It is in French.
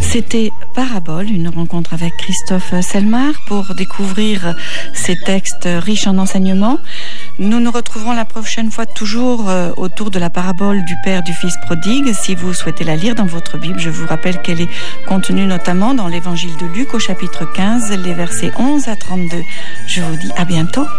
C'était Parabole, une rencontre avec Christophe Selmar pour découvrir ces textes riches en enseignements. Nous nous retrouverons la prochaine fois toujours autour de la parabole du Père du Fils prodigue. Si vous souhaitez la lire dans votre Bible, je vous rappelle qu'elle est contenue notamment dans l'Évangile de Luc au chapitre 15, les versets 11 à 32. Je vous dis à bientôt.